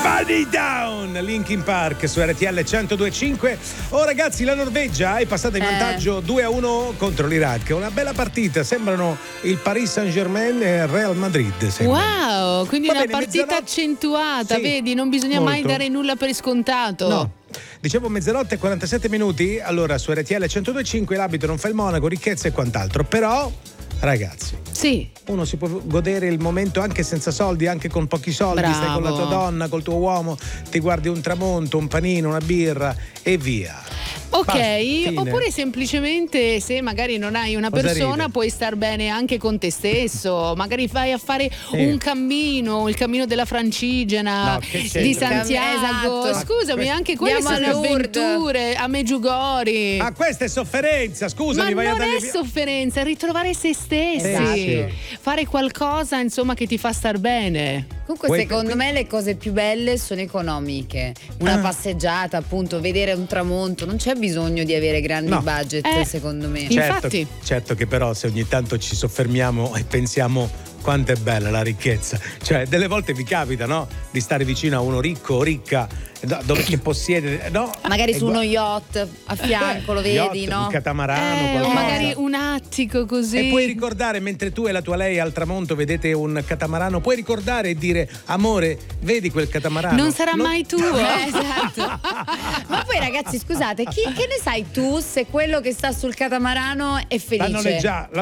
Bunny Down, Linkin Park su RTL 102.5. Oh ragazzi, la Norvegia è passata in vantaggio 2-1 contro l'Iraq. Una bella partita, sembrano il Paris Saint-Germain e il Real Madrid. Sembrano. Wow, quindi una partita accentuata, sì, vedi, non bisogna mai dare nulla per scontato. No. Dicevo mezzanotte e 47 minuti, allora su RTL 102.5 l'abito non fa il monaco, ricchezza e quant'altro, però ragazzi, sì, uno si può godere il momento anche senza soldi, anche con pochi soldi. Bravo. Stai con la tua donna, col tuo uomo, ti guardi un tramonto, un panino, una birra e via. Ok, basta, oppure semplicemente se magari non hai una persona puoi star bene anche con te stesso, magari vai a fare un cammino, il cammino della Francigena, di Santiago, esatto. Scusami, anche quelle sono avventure, a Medjugorje. Ma questa è sofferenza, scusami. Ma vai non a è sofferenza, è ritrovare se stessi, fare qualcosa insomma che ti fa star bene. Comunque secondo me le cose più belle sono economiche, una passeggiata, appunto, vedere un tramonto, non c'è bisogno di avere grandi budget, secondo me. Certo che però se ogni tanto ci soffermiamo e pensiamo quanto è bella la ricchezza, cioè delle volte vi capita, no? Di stare vicino a uno ricco o ricca dove che possiede, no? Magari su uno yacht a fianco, lo vedi, yacht, no? un catamarano, o magari un attico così. E puoi ricordare, mentre tu e la tua lei al tramonto vedete un catamarano, puoi ricordare e dire: amore, vedi quel catamarano? Non sarà mai tuo. Esatto. Ma poi ragazzi, scusate, che ne sai tu se quello che sta sul catamarano è felice? La